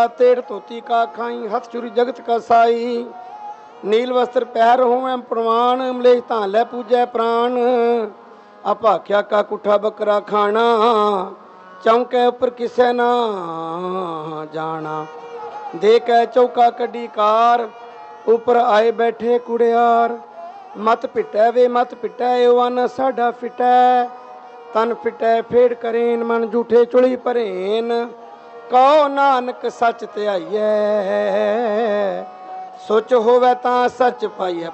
तेड़ धोती का खाई हथ चुरी जगत का साई नील वस्त्र पैर होवे प्रमाण मलेह तां लै पूजै प्राण अभाख्या का कुठा बकरा खाना चौंके उपर किसे ना जाना दे कै चौका कड्डी कार उपर आए बैठे कुड़ियार मत पिटै वे मत पिटै वन साडा फिटै तन फिटै फेड़ करेन मन झूठे चुली भरेन कहो नानक सच ध्याइयै सुच होवे तां सच पाइयै